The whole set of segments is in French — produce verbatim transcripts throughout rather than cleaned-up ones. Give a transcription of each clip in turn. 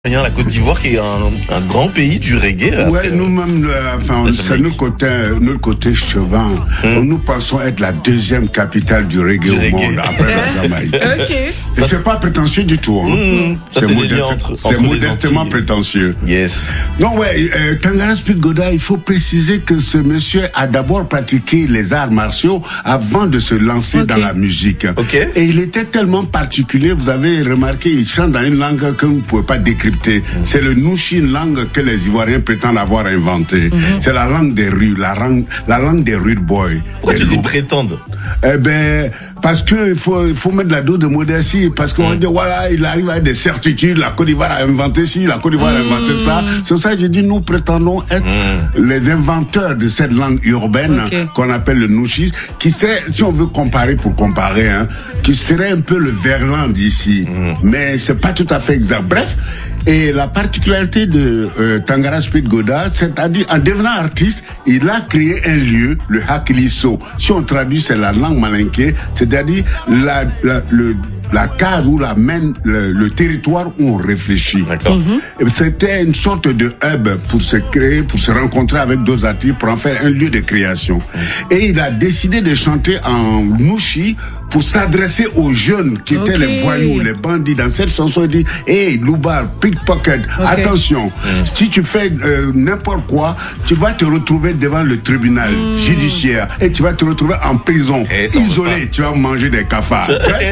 La Côte d'Ivoire qui est un, un grand pays du reggae. Après, ouais, nous-mêmes, euh, enfin, c'est notre côté, notre côté chevin. Hum. Nous pensons être la deuxième capitale du reggae du au reggae. monde après la Jamaïque. Okay. Et c'est pas prétentieux du tout. Hein. Mmh. C'est modeste, modestement prétentieux. Yes. Non, ouais, euh, Tangara Speed Goda, il faut préciser que ce monsieur a d'abord pratiqué les arts martiaux avant de se lancer okay. dans la musique. Okay. Et il était tellement particulier, vous avez remarqué, il chante dans une langue que vous ne pouvez pas décrypter. C'est le Nouchi, une langue que les Ivoiriens prétendent avoir inventée. Mm-hmm. C'est la langue des rues, la langue, la langue des rude boys. Pourquoi tu dis prétendent? Eh ben, parce que il faut, il faut mettre la dose de modestie, parce qu'on mm. dit voilà, il arrive avec des certitudes. La Côte d'Ivoire a inventé ci, la Côte d'Ivoire mm. a inventé ça. C'est pour ça que je dis nous prétendons être mm. les inventeurs de cette langue urbaine okay. qu'on appelle le Nouchi, qui serait, si on veut comparer pour comparer, hein, qui serait un peu le Verlan d'ici, mm. mais c'est pas tout à fait exact. Bref. Et la particularité de euh, Tangara Speed Goda, c'est-à-dire en devenant artiste, il a créé un lieu, le Hakiliso. Si on traduit, c'est la langue malinké, c'est-à-dire la, la, le, la case où la mène le, le territoire où on réfléchit. Mm-hmm. C'était une sorte de hub pour se créer, pour se rencontrer avec d'autres artistes, pour en faire un lieu de création. Mm-hmm. Et il a décidé de chanter en Nouchi pour s'adresser aux jeunes qui étaient okay. les voyous, les bandits. Dans cette chanson, il dit « Hey, Loubar, pickpocket, okay. attention, mm. si tu fais euh, n'importe quoi, tu vas te retrouver devant le tribunal mm. judiciaire et tu vas te retrouver en prison, hey, isolé, tu vas manger des cafards. »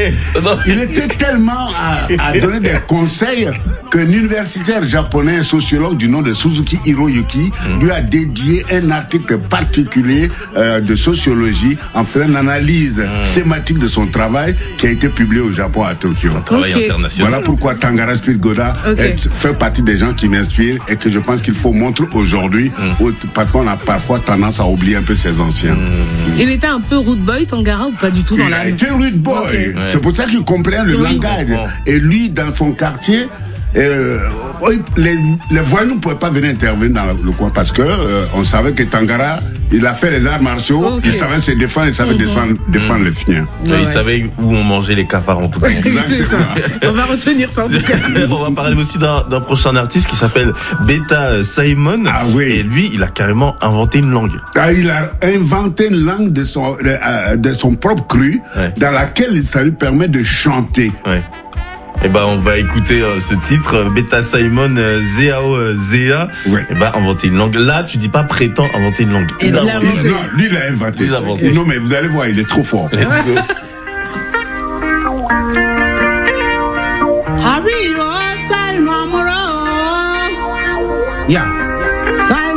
Il était tellement à, à donner des conseils qu'un universitaire japonais, un sociologue du nom de Suzuki Hiroyuki, mm. lui a dédié un article particulier euh, de sociologie en faisant une analyse mm. sématique de son travail qui a été publié au Japon à Tokyo. Un travail okay. international. Voilà pourquoi Tangara Speed Goda okay. est, fait partie des gens qui m'inspirent et que je pense qu'il faut montrer aujourd'hui mm. parce qu'on a parfois tendance à oublier un peu ses anciens. Mm. Il était un peu rude boy, Tangara, ou pas du tout dans il la... Il a été rude boy. Okay. Ouais. C'est pour ça qu'il comprend le oui, langage. Et lui, dans son quartier, Euh, les, les voyous ne pouvaient pas venir intervenir dans le coin parce que euh, on savait que Tangara, il a fait les arts martiaux, okay. il savait se défendre, il savait mm-hmm. défendre, défendre mm-hmm. les chiens. Ouais, ouais. Il savait où on mangeait les cafards en tout cas. Exactement. On va retenir ça en tout cas. On va parler aussi d'un, d'un prochain artiste qui s'appelle Beta Simon. Ah oui. Et lui, il a carrément inventé une langue. Ah, il a inventé une langue de son, de, de son propre cru, ouais. dans laquelle ça lui permet de chanter. Ouais. Eh ben, on va écouter euh, ce titre, Beta Simon, euh, Zéao euh, Zéa. Ouais. Eh ben, inventer une langue. Là, tu dis pas prétend inventer une langue. Il a inventé. Il, non, lui, il a inventé. Il a inventé. Non, mais vous allez voir, il est trop fort. Let's go. Yeah.